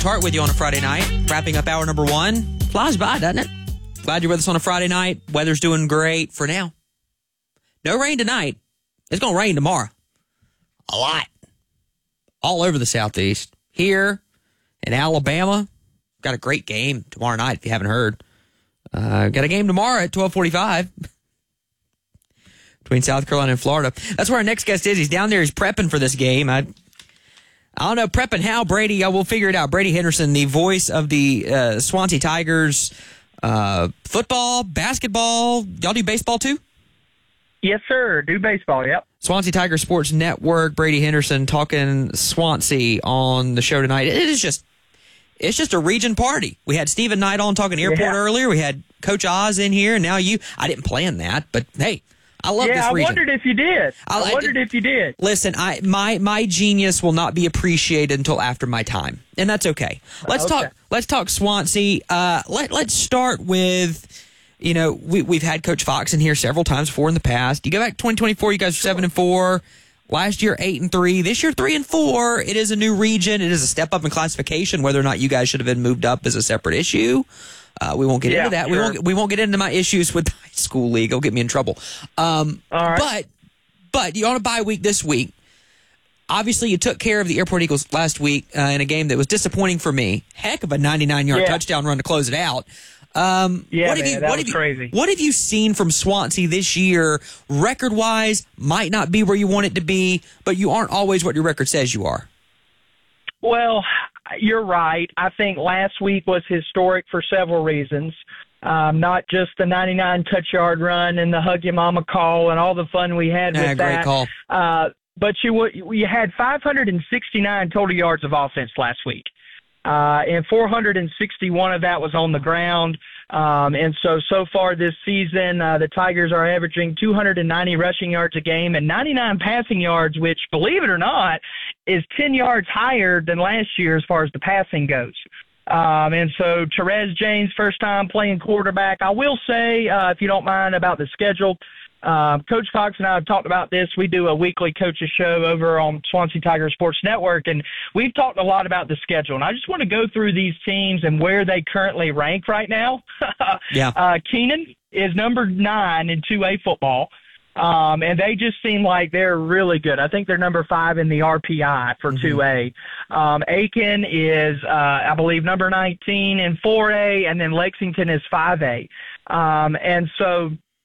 Tart with you on a Friday night, wrapping up hour number 1. Flies by, doesn't it? Glad you're with us on a Friday night. Weather's doing great for now. No rain tonight. It's going to rain tomorrow. A lot. All over the Southeast. Here in Alabama, got a great game tomorrow night, if you haven't heard. Got a game tomorrow at 12:45 between South Carolina and Florida. That's where our next guest is. He's down there. He's prepping for this game. I don't know, prepping how, Brady. We'll figure it out. Brady Henderson, the voice of the Swansea Tigers, football, basketball. Y'all do baseball too? Yes, sir. Do baseball, yep. Swansea Tiger Sports Network, Brady Henderson talking Swansea on the show tonight. It's just a region party. We had Stephen Knight on talking airport earlier. We had Coach Oz in here, and now you. I didn't plan that, but hey, I love this region. I wondered if you did. I wondered if you did. Listen, my genius will not be appreciated until after my time, and that's okay. Let's talk Swansea. Let's start with, we've had Coach Fox in here several times before in the past. You go back to 2024, you guys are 7-4. Last year, 8-3. This year, 3-4. It is a new region. It is a step up in classification. Whether or not you guys should have been moved up is a separate issue. We won't get into that. Sure. We won't get into my issues with the high school league. It'll get me in trouble. All right. But you're on a bye week this week. Obviously, you took care of the Airport Eagles last week in a game that was disappointing for me. Heck of a 99-yard touchdown run to close it out. Crazy. What have you seen from Swansea this year, record-wise? Might not be where you want it to be, but you aren't always what your record says you are. Well, you're right. I think last week was historic for several reasons. Not just the 99 touch-yard run and the hug your mama call and all the fun we had with that. Great call. But you had 569 total yards of offense last week. And 461 of that was on the ground. And so far this season, the Tigers are averaging 290 rushing yards a game and 99 passing yards, which, believe it or not, is 10 yards higher than last year as far as the passing goes. And so Therese James, first time playing quarterback. I will say, if you don't mind, about the schedule, Coach Fox and I have talked about this. We do a weekly coaches show over on Swansea Tiger Sports Network, and we've talked a lot about the schedule. And I just want to go through these teams and where they currently rank right now. Keenan is number 9 in 2A football, and they just seem like they're really good. I think they're number 5 in the RPI for 2A. Aiken is, I believe, number 19 in 4A, and then Lexington is 5A. And so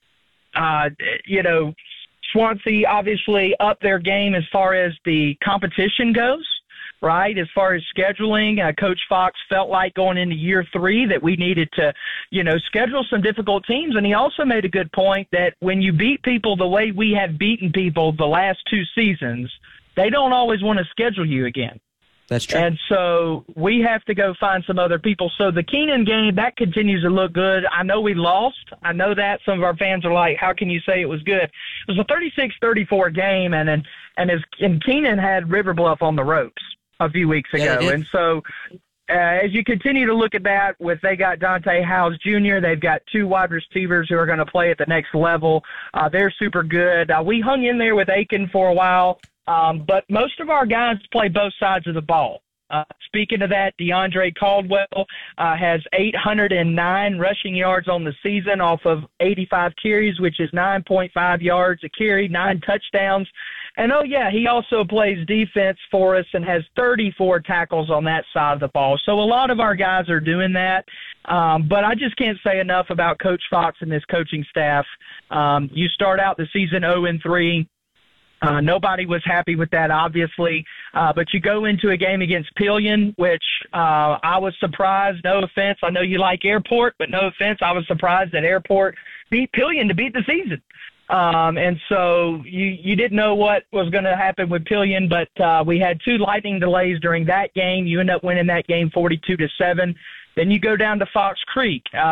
Swansea obviously upped their game as far as the competition goes, right? As far as scheduling, Coach Fox felt like going into year 3 that we needed to, schedule some difficult teams. And he also made a good point that when you beat people the way we have beaten people the last 2 seasons, they don't always want to schedule you again. That's true. And so we have to go find some other people. So the Keenan game, that continues to look good. I know we lost. I know that. Some of our fans are like, how can you say it was good? It was a 36-34 game, and Keenan had River Bluff on the ropes a few weeks ago. And so as you continue to look at that, they got Dante Howes Jr., they've got 2 wide receivers who are going to play at the next level. They're super good. We hung in there with Aiken for a while. But most of our guys play both sides of the ball. Speaking of that, DeAndre Caldwell has 809 rushing yards on the season off of 85 carries, which is 9.5 yards a carry, 9 touchdowns. And, he also plays defense for us and has 34 tackles on that side of the ball. So a lot of our guys are doing that. But I just can't say enough about Coach Fox and this coaching staff. You start out the season 0-3. Nobody was happy with that, obviously. But you go into a game against Pillion, which I was surprised. No offense. I know you like Airport, but no offense. I was surprised that Airport beat Pillion to beat the season. And so you didn't know what was going to happen with Pillion, but we had 2 lightning delays during that game. You end up winning that game 42-7. Then you go down to Fox Creek.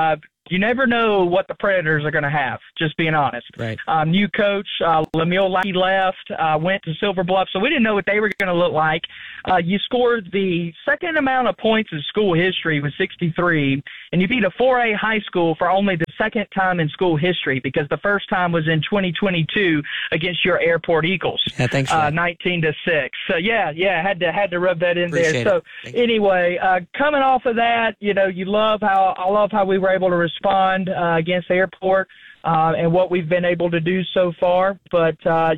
You never know what the Predators are going to have, just being honest. Right. New coach, Lemuel Lackey left, went to Silver Bluff, so we didn't know what they were going to look like. You scored the second amount of points in school history with 63, and you beat a 4A high school for only the second time in school history, because the first time was in 2022 against your Airport Eagles. Yeah, thanks. 19-6. So yeah, had to rub that in Appreciate there. it. So anyway, coming off of that, I love how we were able to respond against Airport and what we've been able to do so far. But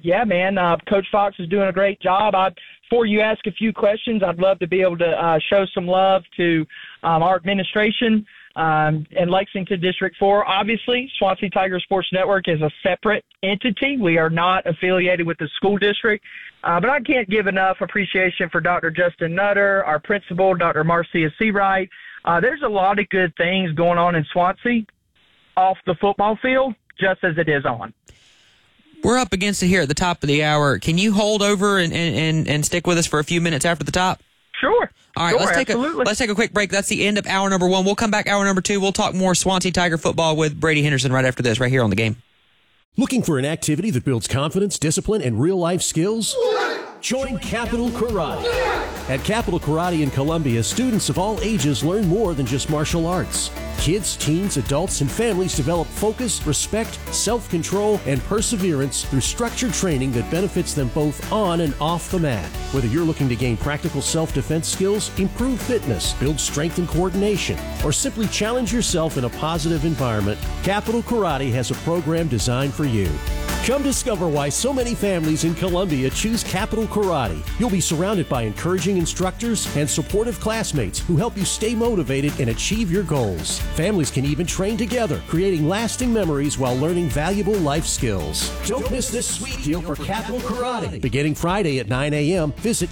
Coach Fox is doing a great job. Before you ask a few questions, I'd love to be able to show some love to our administration in Lexington District 4. Obviously, Swansea Tiger Sports Network is a separate entity. We are not affiliated with the school district. But I can't give enough appreciation for Dr. Justin Nutter, our principal, Dr. Marcia Seawright. There's a lot of good things going on in Swansea off the football field, just as it is on. We're up against it here at the top of the hour. Can you hold over and stick with us for a few minutes after the top? Sure. All right, let's take a quick break. That's the end of hour number 1. We'll come back hour number 2. We'll talk more Swansea Tiger football with Brady Henderson right after this, right here on The Game. Looking for an activity that builds confidence, discipline, and real-life skills? Join Capital Karate. At Capital Karate in Columbia, students of all ages learn more than just martial arts. Kids, teens, adults, and families develop focus, respect, self-control, and perseverance through structured training that benefits them both on and off the mat. Whether you're looking to gain practical self-defense skills, improve fitness, build strength and coordination, or simply challenge yourself in a positive environment, Capital Karate has a program designed for you. Come discover why so many families in Columbia choose Capital Karate. You'll be surrounded by encouraging instructors and supportive classmates who help you stay motivated and achieve your goals. Families can even train together, creating lasting memories while learning valuable life skills. Don't miss this sweet deal for Capital Karate. Beginning Friday at 9 a.m., visit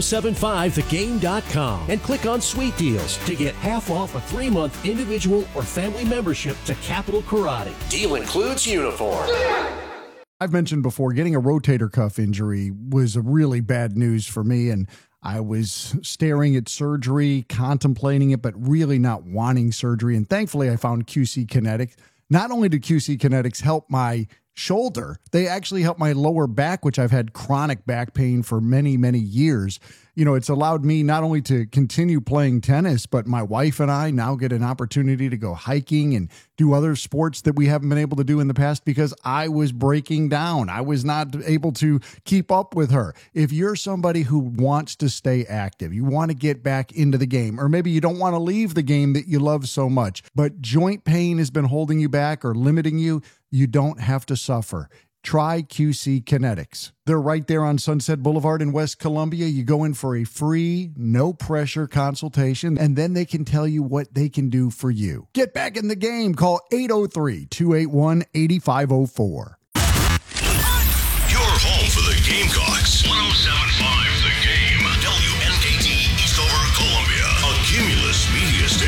1075thegame.com and click on Sweet Deals to get half off a 3-month individual or family membership to Capital Karate. Deal includes uniform. I've mentioned before, getting a rotator cuff injury was a really bad news for me, and I was staring at surgery, contemplating it, but really not wanting surgery. And thankfully, I found QC Kinetics. Not only did QC Kinetics help my shoulder, they actually helped my lower back, which I've had chronic back pain for many, many years. It's allowed me not only to continue playing tennis, but my wife and I now get an opportunity to go hiking and do other sports that we haven't been able to do in the past because I was breaking down. I was not able to keep up with her. If you're somebody who wants to stay active, you want to get back into the game, or maybe you don't want to leave the game that you love so much, but joint pain has been holding you back or limiting you, you don't have to suffer. Try QC Kinetics. They're right there on Sunset Boulevard in West Columbia. You go in for a free, no-pressure consultation, and then they can tell you what they can do for you. Get back in the game. Call 803-281-8504.